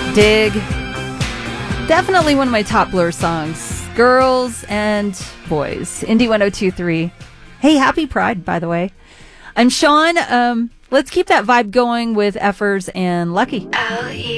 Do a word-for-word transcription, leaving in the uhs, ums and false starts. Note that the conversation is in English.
Dig. Definitely one of my top Blur songs. Girls and boys. Indie one oh two point three. Hey, happy Pride, by the way. I'm Sean. Um, let's keep that vibe going with Effers and Lucky. L E